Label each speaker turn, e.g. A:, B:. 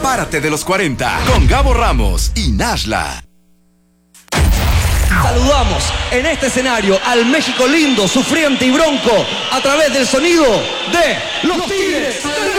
A: Párate de los 40 con Gabo Ramos y Nashla.
B: Saludamos en este escenario al México lindo, sufriente y bronco a través del sonido de los Tigres.